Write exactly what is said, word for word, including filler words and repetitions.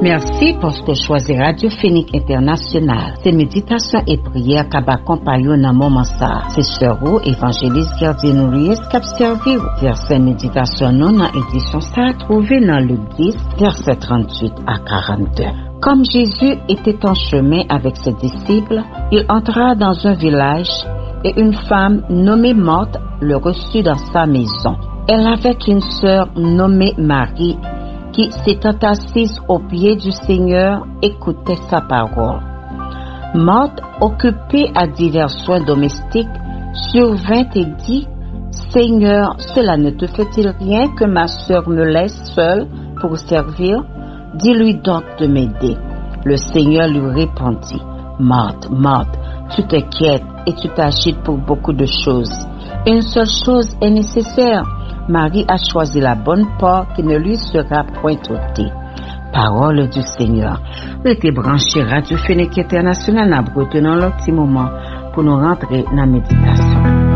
Merci parce que choisir Radio Phoenix International. C'est méditation et prière qui accompagnent dans moment ça. C'est sœur ou évangéliste Gardien Louis qui a servi verset méditation non dans édition ça trouvé dans Luc dix verset trente-huit à quarante-deux. Comme Jésus était en chemin avec ses disciples, il entra dans un village et une femme nommée Marthe le reçut dans sa maison. Elle avait une sœur nommée Marie qui s'étant assise au pied du Seigneur écoutait sa parole. Marthe, occupée à divers soins domestiques, survint et dit, Seigneur, cela ne te fait-il rien que ma sœur me laisse seule pour servir? Dis-lui donc de m'aider. Le Seigneur lui répondit, Marthe, Marthe, tu t'inquiètes et tu t'agites pour beaucoup de choses. Une seule chose est nécessaire. Marie a choisi la bonne part qui ne lui sera point ôtée. Parole du Seigneur. Restez branchés Radio Phoenix International, nous retenons le petit moment pour nous rentrer dans la méditation.